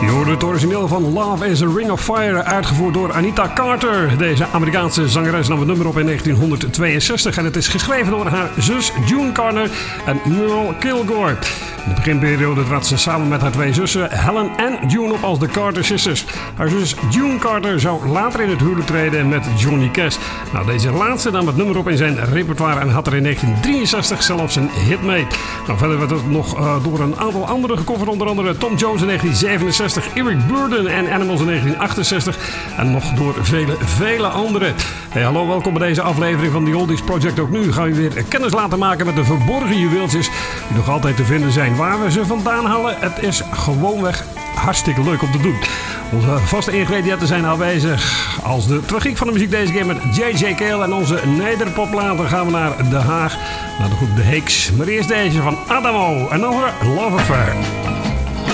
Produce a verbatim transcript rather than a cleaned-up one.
Je hoorde het origineel van Love is a Ring of Fire, uitgevoerd door Anita Carter. Deze Amerikaanse zangeres nam het nummer op in negentienhonderdtweeënzestig en het is geschreven door haar zus June Carter en Merle Kilgore. In de beginperiode trad ze samen met haar twee zussen Helen en June op als de Carter Sisters. Haar zus June Carter zou later in het huwelijk treden met Johnny Cash. Nou, deze laatste nam het nummer op in zijn repertoire en had er in negentien drieënzestig zelfs een hit mee. Nou, verder werd het nog uh, door een aantal anderen gecoverd, onder andere Tom Jones in negentien zevenenzestig, Eric Burdon en Animals in negentien achtenzestig en nog door vele, vele anderen. Hey, hallo, welkom bij deze aflevering van The Oldies Project. Ook nu gaan we weer kennis laten maken met de verborgen juweeltjes die nog altijd te vinden zijn. Waar we ze vandaan halen, het is gewoonweg hartstikke leuk om te doen. Onze vaste ingrediënten zijn aanwezig als de tragiek van de muziek deze keer met J J Cale en onze nederpop. Later gaan we naar Den Haag, naar de groep De Heeks. Maar eerst deze van Adamo en over Love Affair.